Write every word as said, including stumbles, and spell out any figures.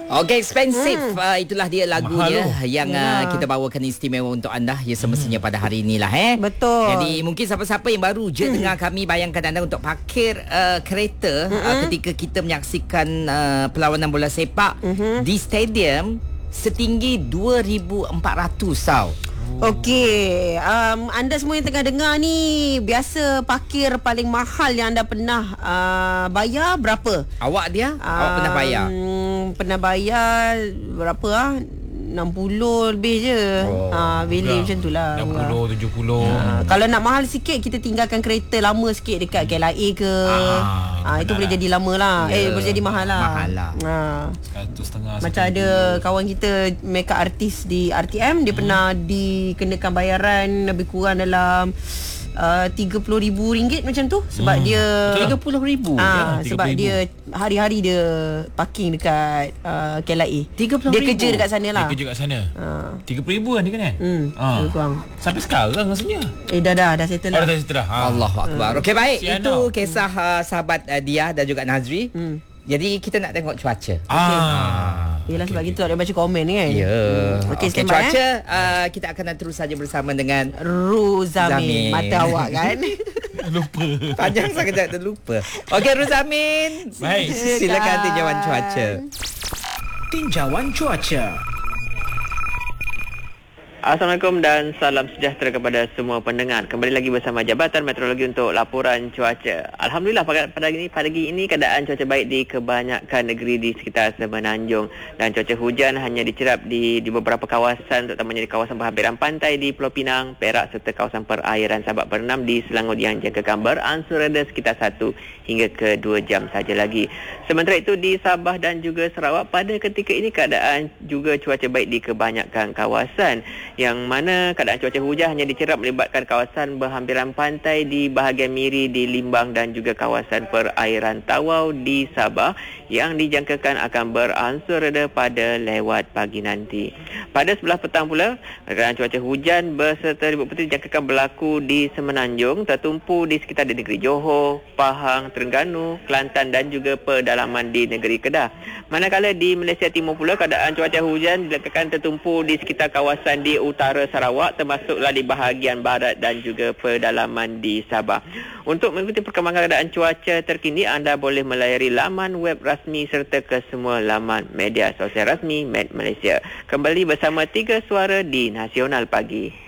Okay, expensive. Hmm. Uh, itulah dia lagunya Mahal yang uh, kita bawakan istimewa untuk anda ya semestinya hmm. pada hari inilah eh. Betul. Jadi mungkin siapa-siapa yang baru je hmm. dengar kami, bayangkan anda untuk parkir uh, kereta hmm. uh, ketika kita menyaksikan uh, perlawanan bola sepak hmm. di stadium setinggi dua ribu empat ratus tau. Okey, um, anda semua yang tengah dengar ni, biasa parkir paling mahal yang anda pernah uh, bayar berapa? Awak dia? Um, Awak pernah bayar? Pernah bayar berapa ah? enam puluh lebih je. Oh, ha, value macam tu lah. enam puluh, tujuh puluh. Ha, kalau nak mahal sikit, kita tinggalkan kereta lama sikit dekat K L I A ke. Ah, ha, itu boleh lah. Jadi lama lah. Yeah. Eh, boleh jadi mahal lah. Mahal lah. Ha. Seratus setengah. Macam ada kawan kita makeup artist di R T M, dia hmm. pernah dikenakan bayaran lebih kurang dalam Uh, tiga puluh ribu ringgit macam tu. Sebab hmm. dia tiga puluh ribu uh, ya, sebab dia hari-hari dia parking dekat uh, K L I A. tiga puluh dia ribu kerja dekat sana lah. Dia kerja kat sana uh. tiga puluh ribu kan dia kan? Hmm, uh. kurang. Sampai sekarang rasanya. Eh dah dah Dah settle lah. Oh, dah settle dah. Allahuakbar. uh. Okey, baik. Siana. Itu kisah uh, sahabat uh, Dia dan juga Nazri. hmm. Jadi kita nak tengok cuaca. Ah. Okay. Yelah, sebab okay. kita tak boleh baca komen ni kan. Ya. hmm. Okey, okay, okay, cuaca eh? uh, kita akan terus saja bersama dengan Ruzamin. Mata awak kan. Lupa. Panjang sangat terlupa. Okey, Ruzamin. Baik. Silakan tinjauan cuaca. Tinjauan cuaca. Assalamualaikum dan salam sejahtera kepada semua pendengar. Kembali lagi bersama Jabatan Meteorologi untuk laporan cuaca. Alhamdulillah pada pagi ini, pagi ini keadaan cuaca baik di kebanyakan negeri di sekitar Semenanjung, dan cuaca hujan hanya dicerap di di beberapa kawasan, terutamanya di kawasan berhampiran pantai di Pulau Pinang, Perak serta kawasan perairan Sabak Berenam di Selangor yang dijangkakan beransur reda sekitar satu hingga ke dua jam saja lagi. Sementara itu di Sabah dan juga Sarawak pada ketika ini keadaan juga cuaca baik di kebanyakan kawasan, yang mana keadaan cuaca hujan hanya dicerap melibatkan kawasan berhampiran pantai di bahagian Miri di Limbang dan juga kawasan perairan Tawau di Sabah yang dijangkakan akan beransur reda pada lewat pagi nanti. Pada sebelah petang pula, keadaan cuaca hujan berserta ribut putih dijangkakan berlaku di Semenanjung, tertumpu di sekitar di negeri Johor, Pahang, Terengganu, Kelantan dan juga pedalaman di negeri Kedah. Manakala di Malaysia Timur pula, keadaan cuaca hujan dijangkakan tertumpu di sekitar kawasan di utara Sarawak, termasuklah di bahagian barat dan juga pedalaman di Sabah. Untuk mengikuti perkembangan keadaan cuaca terkini, anda boleh melayari laman web rasmi serta ke semua laman media sosial rasmi Met Malaysia. Kembali bersama Tiga Suara di Nasional Pagi.